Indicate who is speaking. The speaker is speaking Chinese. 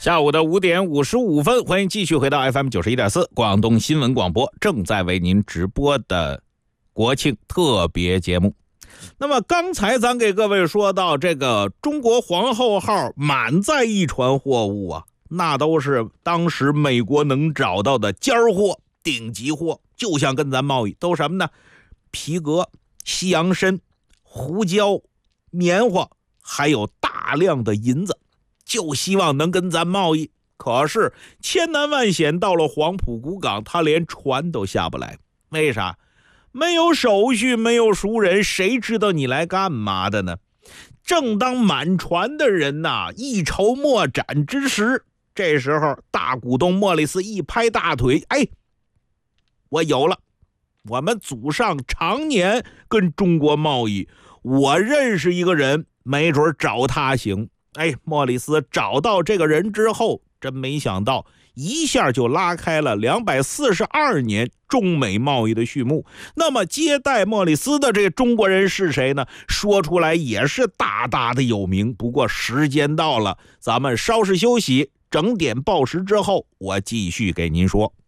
Speaker 1: 下午的5点55分，欢迎继续回到 FM 91.4广东新闻广播，正在为您直播的国庆特别节目。那么刚才咱给各位说到这个中国皇后号满载一船货物啊，那都是当时美国能找到的尖货、顶级货，就想跟咱贸易，都什么呢？皮革、西洋参、胡椒、棉花，还有大量的银子，就希望能跟咱贸易。可是千难万险，到了黄埔古港，他连船都下不来。为啥？没有手续，没有熟人，谁知道你来干嘛的呢？正当满船的人一筹莫展之时，这时候大股东莫里斯一拍大腿，我有了，我们祖上常年跟中国贸易，我认识一个人，没准找他行。莫里斯找到这个人之后，真没想到一下就拉开了242年中美贸易的序幕。那么接待莫里斯的这中国人是谁呢？说出来也是大大的有名。不过时间到了，咱们稍事休息，整点报时之后，我继续给您说。